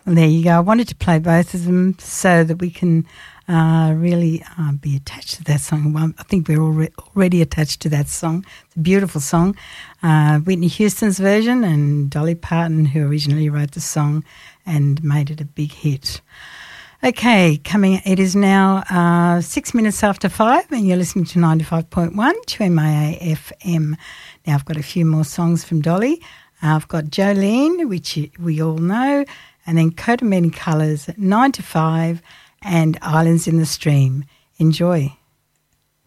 Well, there you go. I wanted to play both of them so that we can really be attached to that song. Well, I think we're already attached to that song. It's a beautiful song. Whitney Houston's version and Dolly Parton, who originally wrote the song and made it a big hit. Okay, it is now 6 minutes after 5 and you're listening to 95.1 2MIA FM. Now I've got a few more songs from Dolly. I've got Jolene, which we all know, and then Coat of Many Colours, 9 to 5, and Islands in the Stream. Enjoy.